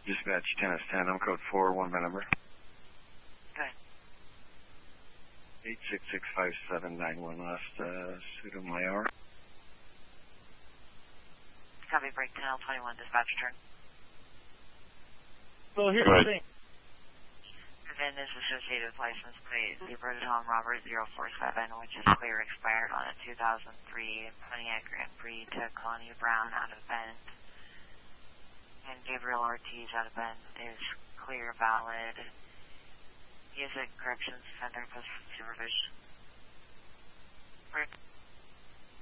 Dispatch 10S10, I'm code 4, one by number. Good. 8665791 last, Sotomayor. Copy, break 10L21, dispatch turn. So here's the thing. VIN is associated with license plate 0 Tom Robert 047, which is clear expired on a 2003 Pontiac Grand Prix to Connie Brown out of Bend. And Gabriel Ortiz out of Bend is clear, valid. Music corrections center post supervision.